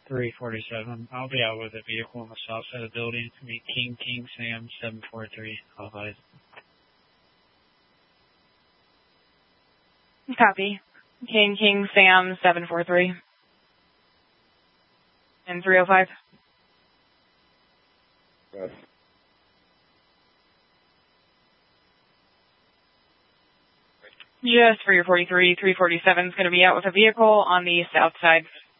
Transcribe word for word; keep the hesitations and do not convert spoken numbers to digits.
three forty-seven. I'll be out with a vehicle on the south side of the building. It's going to be King King Sam seven four three. I'll advise. Copy. King King Sam seven four three. And three oh five. Yes. Just for your forty-three, three forty-seven is going to be out with a vehicle on the south side.